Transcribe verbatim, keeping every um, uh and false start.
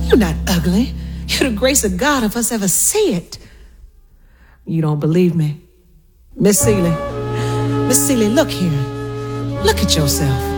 You're not ugly. You're the grace of God if us ever see it. You don't believe me? Miss Seeley, Miss Seeley, look here. Look at yourself.